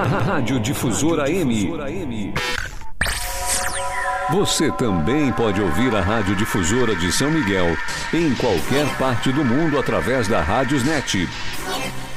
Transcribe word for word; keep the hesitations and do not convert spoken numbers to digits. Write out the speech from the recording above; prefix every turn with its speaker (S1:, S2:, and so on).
S1: Rádio Difusora M. Você também pode ouvir a Rádio Difusora de São Miguel em qualquer parte do mundo através da Rádiosnet.